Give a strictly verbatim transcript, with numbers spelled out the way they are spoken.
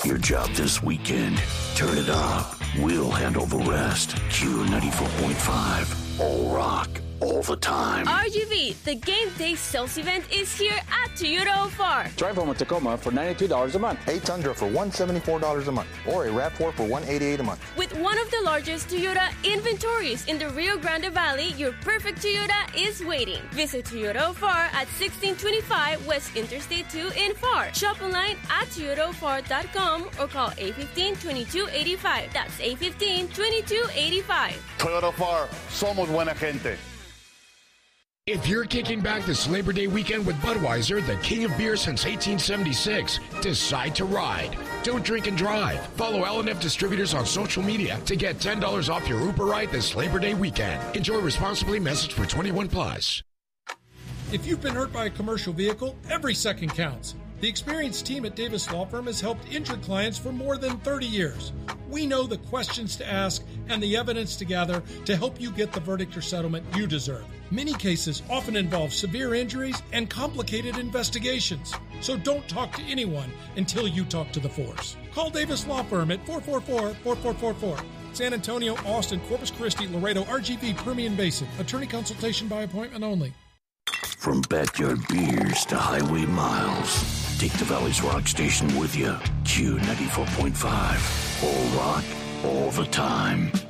Your job this weekend, turn it up. We'll handle the rest. Q ninety-four point five. All rock, all the time. R G V, the game day sales event is here at Toyota O F A R. Drive home a Tacoma for ninety-two dollars a month. A Tundra for one hundred seventy-four dollars a month. Or a RAV four for one hundred eighty-eight dollars a month. With one of the largest Toyota inventories in the Rio Grande Valley, your perfect Toyota is waiting. Visit Toyota O F A R at sixteen twenty-five West Interstate two in F A R. Shop online at toyota o f a r dot com or call eight one five, two two eight five. That's eight one five, two two eight five. Toyota O F A R, somos buena gente. If you're kicking back this Labor Day weekend with Budweiser, the king of beer since eighteen seventy-six, decide to ride. Don't drink and drive. Follow L and F Distributors on social media to get ten dollars off your Uber ride this Labor Day weekend. Enjoy responsibly. Message for twenty-one plus. If you've been hurt by a commercial vehicle, every second counts. The experienced team at Davis Law Firm has helped injured clients for more than thirty years. We know the questions to ask and the evidence to gather to help you get the verdict or settlement you deserve. Many cases often involve severe injuries and complicated investigations. So don't talk to anyone until you talk to the force. Call Davis Law Firm at four four four, four four four four. San Antonio, Austin, Corpus Christi, Laredo, R G V, Permian Basin. Attorney consultation by appointment only. From backyard beers to highway miles, take the Valley's Rock Station with you. Q ninety-four point five. All rock, all the time.